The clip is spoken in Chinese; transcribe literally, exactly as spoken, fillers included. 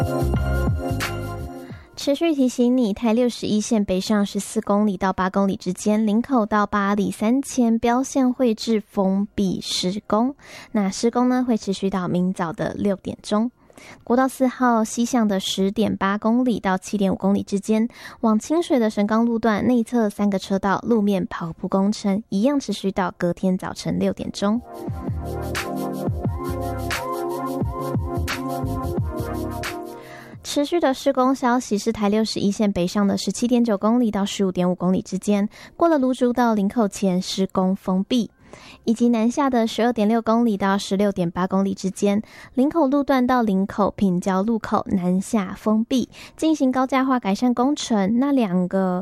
持续提醒你，台六十一线北上十四公里到八公里之间，林口到八里三千标线会至封闭施工。那施工呢会持续到明早的六点钟。国道四号西向的十点八公里到七点五公里之间，往清水的神冈路段内侧三个车道路面跑铺工程，一样持续到隔天早晨六点钟。持续的施工消息是台六十一线北上的十七点九公里到十五点五公里之间，过了芦竹到林口前施工封闭，以及南下的十二点六公里到十六点八公里之间，林口路段到林口平交路口南下封闭，进行高架化改善工程。那两个